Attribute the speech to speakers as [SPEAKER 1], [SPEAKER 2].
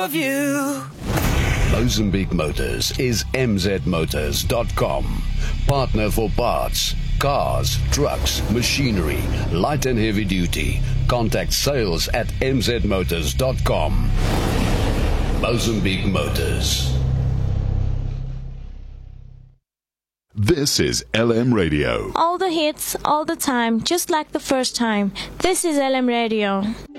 [SPEAKER 1] of you.
[SPEAKER 2] Mozambique Motors is mzmotors.com. Partner for parts, cars, trucks, machinery, light and heavy duty. Contact sales at mzmotors.com. Mozambique Motors.
[SPEAKER 3] This is LM Radio.
[SPEAKER 4] All the hits, all the time, just like the first time. This is LM Radio.